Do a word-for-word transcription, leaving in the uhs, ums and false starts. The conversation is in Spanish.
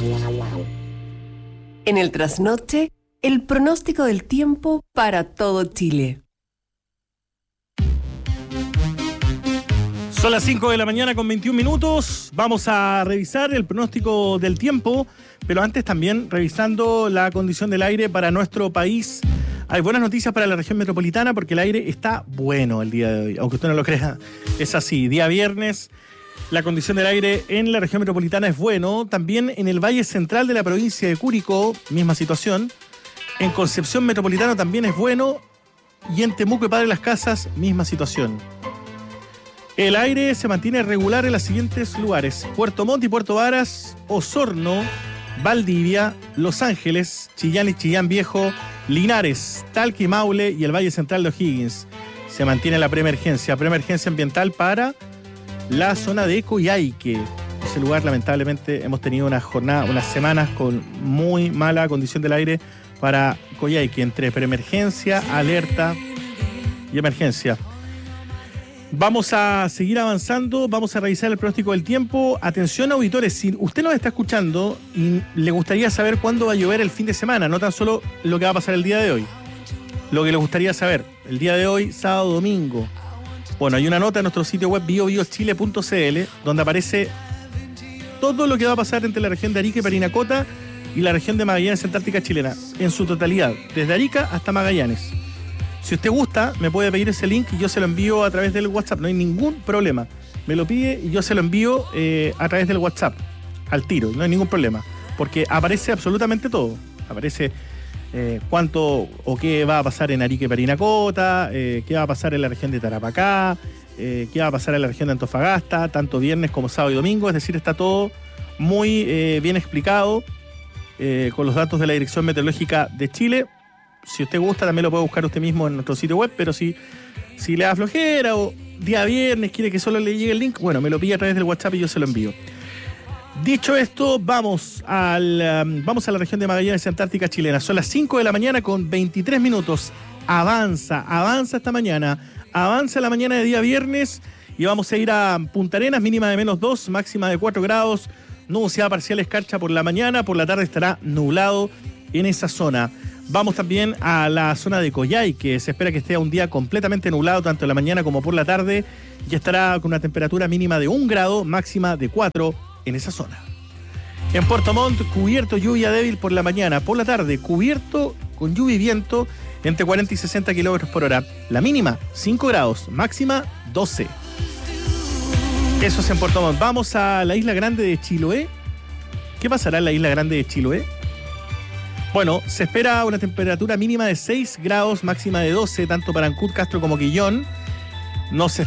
En el trasnoche, el pronóstico del tiempo para todo Chile. Son las cinco de la mañana con veintiún minutos. Vamos a revisar el pronóstico del tiempo, pero antes también revisando la condición del aire para nuestro país. Hay buenas noticias para la región metropolitana porque el aire está bueno el día de hoy, aunque usted no lo crea, es así. Día viernes, la condición del aire en la región metropolitana es bueno. También en el valle central de la provincia de Curicó, misma situación. En Concepción Metropolitano también es bueno. Y en Temuco y Padre Las Casas, misma situación. El aire se mantiene regular en los siguientes lugares: Puerto Montt y Puerto Varas, Osorno, Valdivia, Los Ángeles, Chillán y Chillán Viejo, Linares, Talca y Maule y el Valle Central de O'Higgins. Se mantiene la preemergencia, preemergencia ambiental para la zona de Coyhaique. Ese lugar, lamentablemente, hemos tenido una jornada, unas semanas con muy mala condición del aire para Coyhaique, entre preemergencia, alerta y emergencia. Vamos a seguir avanzando, vamos a revisar el pronóstico del tiempo. Atención, auditores, si usted nos está escuchando y le gustaría saber cuándo va a llover el fin de semana, no tan solo lo que va a pasar el día de hoy, lo que le gustaría saber el día de hoy, sábado, domingo. Bueno, hay una nota en nuestro sitio web bio bio chile punto c l donde aparece todo lo que va a pasar entre la región de Arica y Parinacota y la región de Magallanes Antártica chilena, en su totalidad, desde Arica hasta Magallanes. Si usted gusta, me puede pedir ese link y yo se lo envío a través del WhatsApp. No hay ningún problema. Me lo pide y yo se lo envío eh, a través del WhatsApp. Al tiro, no hay ningún problema. Porque aparece absolutamente todo. Aparece eh, cuánto o qué va a pasar en Arica y Parinacota, eh, qué va a pasar en la región de Tarapacá, eh, qué va a pasar en la región de Antofagasta, tanto viernes como sábado y domingo. Es decir, está todo muy eh, bien explicado eh, con los datos de la Dirección Meteorológica de Chile. Si usted gusta, también lo puede buscar usted mismo en nuestro sitio web, pero si, si le da flojera o día viernes quiere que solo le llegue el link, bueno, me lo pide a través del WhatsApp y yo se lo envío. Dicho esto, vamos, al, um, vamos a la región de Magallanes Antártica chilena. Son las cinco de la mañana con veintitrés minutos. Avanza, avanza esta mañana. Avanza la mañana de día viernes y vamos a ir a Punta Arenas, mínima de menos dos, máxima de cuatro grados. Nubosidad parcial escarcha por la mañana, por la tarde estará nublado en esa zona. Vamos también a la zona de Coyhaique, que se espera que esté un día completamente nublado tanto en la mañana como por la tarde y estará con una temperatura mínima de un grado, máxima de cuatro en esa zona. En Puerto Montt, cubierto, lluvia débil por la mañana, por la tarde cubierto con lluvia y viento entre cuarenta y sesenta kilómetros por hora. La mínima, cinco grados, máxima doce. Eso es en Puerto Montt. Vamos a la Isla Grande de Chiloé. ¿Qué pasará en la Isla Grande de Chiloé? Bueno, se espera una temperatura mínima de seis grados, máxima de doce, tanto para Ancud, Castro como Quillón. No se